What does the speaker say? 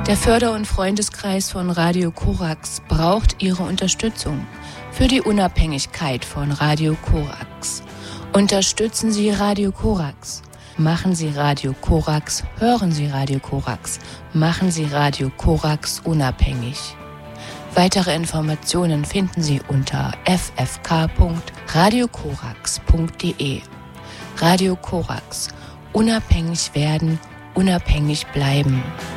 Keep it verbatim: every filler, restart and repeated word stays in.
Der Förder- und Freundeskreis von Radio Korax braucht Ihre Unterstützung für die Unabhängigkeit von Radio Korax. Unterstützen Sie Radio Korax. Machen Sie Radio Korax, hören Sie Radio Korax. Machen Sie Radio Korax unabhängig. Weitere Informationen finden Sie unter f f k punkt radio korax punkt d e. Radio Korax. Unabhängig werden, unabhängig bleiben.